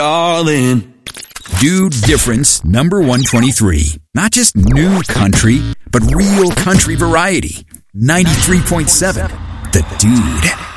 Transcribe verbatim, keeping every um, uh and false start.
all in. Dude Difference number one twenty-three. Not just new country, but real country variety. ninety-three point seven. The Dude.